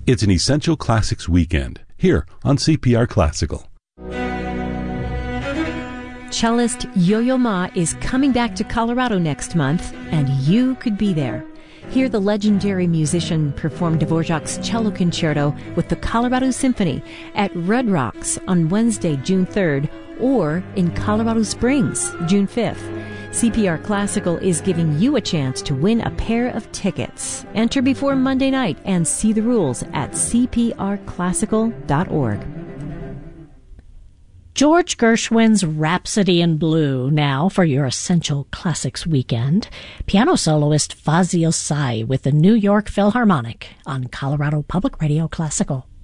It's an Essential Classics weekend here on CPR Classical. Cellist Yo-Yo Ma is coming back to Colorado next month, and you could be there. Hear the legendary musician perform Dvorak's Cello Concerto with the Colorado Symphony at Red Rocks on Wednesday, June 3rd, or in Colorado Springs, June 5th. CPR Classical is giving you a chance to win a pair of tickets. Enter before Monday night and see the rules at cprclassical.org. George Gershwin's Rhapsody in Blue now for your Essential Classics weekend. Piano soloist Fazil Say with the New York Philharmonic on Colorado Public Radio Classical.